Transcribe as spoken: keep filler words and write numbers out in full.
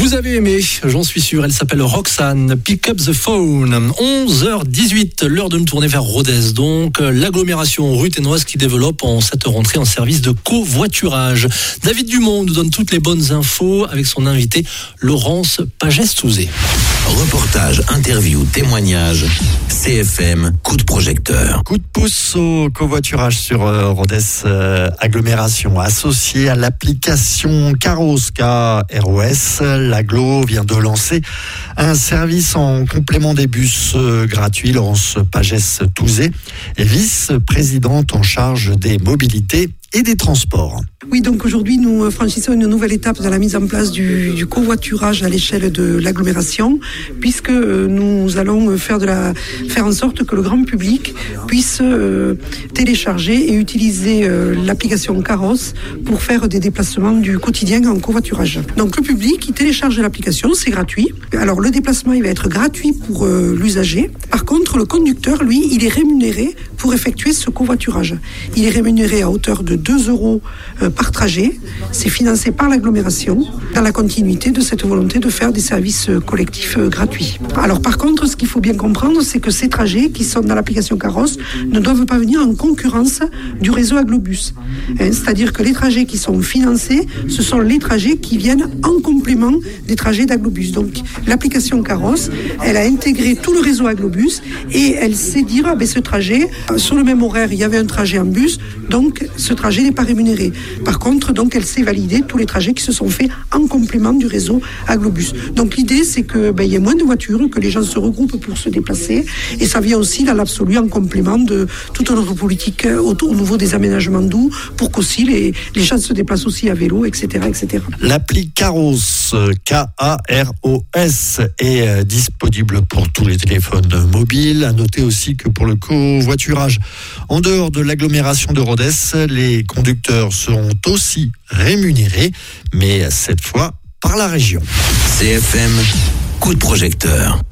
Vous avez aimé, j'en suis sûr, elle s'appelle Roxane, Pick Up the Phone. onze heures dix-huit, l'heure de me tourner vers Rodez, donc l'agglomération ruthénoise qui développe en cette rentrée un service de covoiturage. David Dumont nous donne toutes les bonnes infos avec son invité Laurence Pagès-Touzé. Reportage, interview, témoignage, C F M, coup de projecteur. Coup de pouce au covoiturage sur euh, Rodez euh, agglomération. Associé à l'application Caros, K R O S, l'agglo vient de lancer un service en complément des bus euh, gratuits. Laurence Pagès-Touzé est vice-présidente en charge des mobilités et des transports. Oui, donc aujourd'hui, nous franchissons une nouvelle étape dans la mise en place du, du covoiturage à l'échelle de l'agglomération, puisque nous allons faire, de la, faire en sorte que le grand public puisse euh, télécharger et utiliser euh, l'application Caros pour faire des déplacements du quotidien en covoiturage. Donc le public, il télécharge l'application, c'est gratuit. Alors le déplacement, il va être gratuit pour euh, l'usager. Par contre, le conducteur, lui, il est rémunéré pour effectuer ce covoiturage. Il est rémunéré à hauteur de deux euros euh, par trajet. C'est financé par l'agglomération dans la continuité de cette volonté de faire des services collectifs euh, gratuits. Alors par contre, ce qu'il faut bien comprendre, c'est que ces trajets qui sont dans l'application Caros ne doivent pas venir en concurrence du réseau Agglobus. Hein, c'est-à-dire que les trajets qui sont financés, ce sont les trajets qui viennent en complément des trajets d'Agglobus. Donc l'application Caros, elle a intégré tout le réseau Agglobus et elle sait dire, ah ben, ce trajet, sur le même horaire, il y avait un trajet en bus, donc ce trajet n'est pas rémunéré. Par contre, donc, elle sait valider tous les trajets qui se sont faits en complément du réseau Agglobus. Donc l'idée, c'est que ben, y ait moins de voitures, que les gens se regroupent pour se déplacer, et ça vient aussi dans l'absolu en complément de toute notre politique autour, au niveau des aménagements doux, pour qu'aussi les, les gens se déplacent aussi à vélo, et cetera, et cetera. L'appli Caros, K A R O S, est euh, disponible pour tous les téléphones mobiles. À noter aussi que pour le covoiturage en dehors de l'agglomération de Rodez, les conducteurs seront aussi rémunérés, mais cette fois par la région. C F M, coup de projecteur.